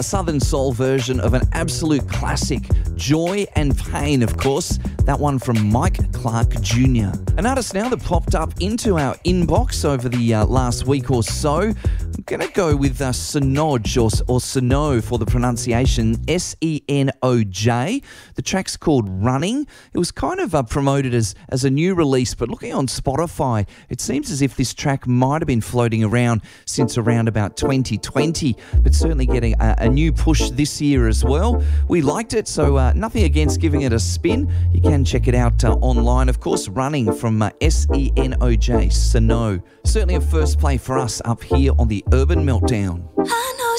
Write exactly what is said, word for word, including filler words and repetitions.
Southern Soul version of an absolute classic, Joy and Pain, of course. That one from Mike Clark Junior An artist now that popped up into our inbox over the uh, last week or so. I'm going to go with uh, Senoj or, or Seno for the pronunciation, S E N O J. The track's called Running. It was kind of uh, promoted as, as a new release, but looking on Spotify, it seems as if this track might have been floating around since around about twenty twenty, but certainly getting a, a new push this year as well. We liked it, so uh, nothing against giving it a spin. You can check it out uh, online, of course. Running from uh, S E N O J, Seno. Certainly a first play for us up here on the Urban Meltdown. I know